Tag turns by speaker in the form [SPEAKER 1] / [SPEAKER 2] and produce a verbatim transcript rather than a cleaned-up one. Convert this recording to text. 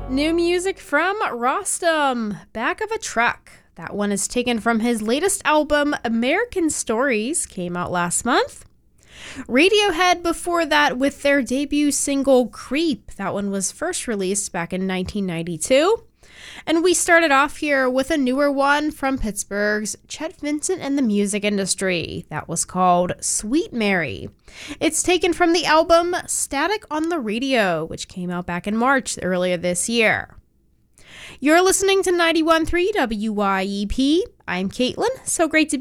[SPEAKER 1] New music from Rostam, Back of a Truck. That one is taken from his latest album, American Stories, came out last month. Radiohead before that with their debut single, Creep. That one was first released back in nineteen ninety-two. And we started off here with a newer one from Pittsburgh's Chet Vincent and the Music Industry. That was called Sweet Mary. It's taken from the album Static on the Radio, which came out back in March earlier this year. You're listening to ninety-one point three W Y E P. I'm Caitlin. So great to be